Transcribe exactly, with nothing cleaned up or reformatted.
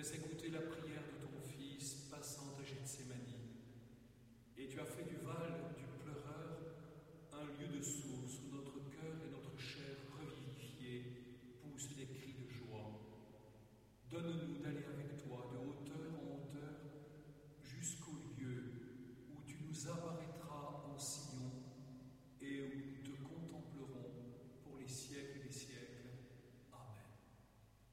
as écouté la prière de ton Fils passant à Gethsémani, et tu as fait du val du pleureur un lieu de source où notre cœur et notre chair revivifiés poussent des cris de joie. Donne-nous